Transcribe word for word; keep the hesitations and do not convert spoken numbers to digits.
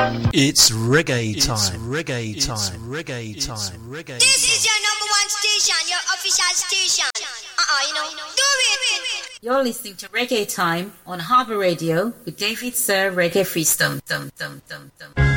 It's reggae time. It's reggae time. It's reggae time. It's reggae This is your number one station, your official station. Uh-uh, you know, do it. You're listening to Reggae Time on Harbour Radio with David Sir Reggae Freestone. Dum, dum, dum, dum.